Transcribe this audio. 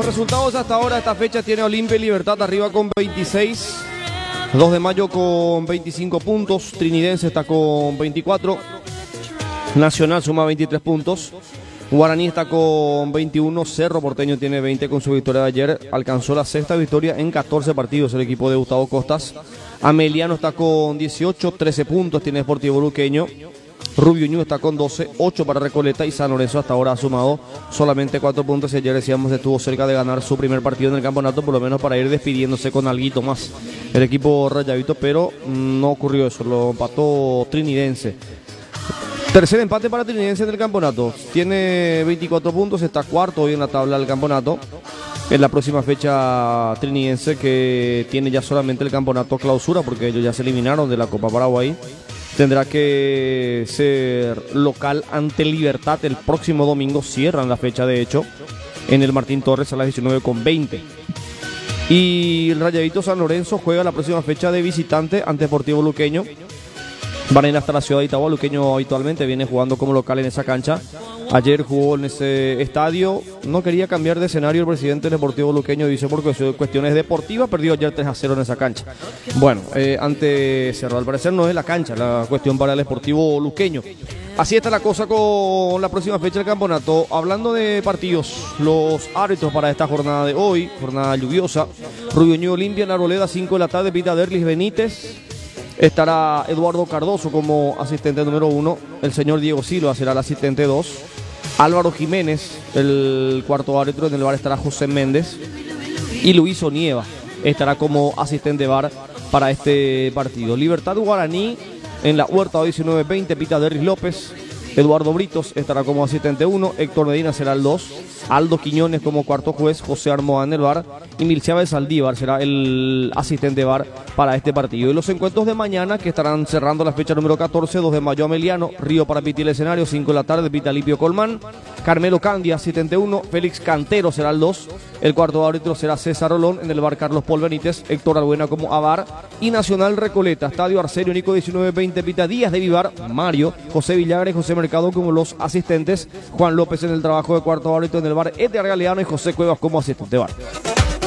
Los resultados hasta ahora, esta fecha tiene Olimpia y Libertad arriba con 26. 2 de Mayo con 25 puntos. Trinidense está con 24. Nacional suma 23 puntos. Guaraní está con 21. Cerro Porteño tiene 20 con su victoria de ayer. Alcanzó la sexta victoria en 14 partidos el equipo de Gustavo Costas. Ameliano está con 18, 13 puntos tiene Sportivo Luqueño. Rubio Ñu está con 12, 8 para Recoleta y San Lorenzo hasta ahora ha sumado solamente 4 puntos y ayer decíamos estuvo cerca de ganar su primer partido en el campeonato, por lo menos para ir despidiéndose con alguito más el equipo rayadito, pero no ocurrió eso, lo empató Trinidense. Tercer empate para Trinidense en el campeonato, tiene 24 puntos, está cuarto hoy en la tabla del campeonato. En la próxima fecha Trinidense, que tiene ya solamente el campeonato clausura porque ellos ya se eliminaron de la Copa Paraguay, tendrá que ser local ante Libertad el próximo domingo. Cierran la fecha, de hecho, en el Martín Torres a las 19:20. Y el Rayadito San Lorenzo juega la próxima fecha de visitante ante Sportivo Luqueño. Van a ir hasta la ciudad de Itagua. Luqueño habitualmente viene jugando como local en esa cancha. Ayer jugó en ese estadio. No quería cambiar de escenario el presidente del Deportivo Luqueño, dice por cuestiones deportivas. Perdió ayer 3-0 en esa cancha. Bueno, ante Cerro, al parecer no es la cancha la cuestión para el Deportivo Luqueño. Así está la cosa con la próxima fecha del campeonato. Hablando de partidos, los árbitros para esta jornada de hoy, jornada lluviosa. Rubio Ñu Olimpia en la Arboleda, 5 de la tarde, pita Derlis Benítez. Estará Eduardo Cardoso como asistente número 1. El señor Diego Silva será el asistente 2. Álvaro Jiménez, el cuarto árbitro. En el VAR estará José Méndez. Y Luis Onieva estará como asistente VAR para este partido. Libertad Guaraní en la Huerta 19:20, pita Derris López. Eduardo Britos estará como asistente 1, Héctor Medina será el 2, Aldo Quiñones como cuarto juez, José Armoa en el VAR y Milciades Saldívar será el asistente VAR para este partido. Y los encuentros de mañana que estarán cerrando la fecha número 14, 2 de Mayo Ameliano, Río para pitar el escenario, 5 de la tarde, pita Lipio Colmán, Carmelo Candia, asistente 1, Félix Cantero será el 2, el cuarto árbitro será César Olón, en el VAR Carlos Paul Benítez, Héctor Albuena como AVAR y Nacional Recoleta, Estadio Arsenio Nico 19:20, pita Díaz de Vivar, Mario, José Villagra y José Mercado como los asistentes, Juan López en el trabajo de cuarto árbitro en el VAR, Edgar Galeano y José Cuevas como asistente VAR.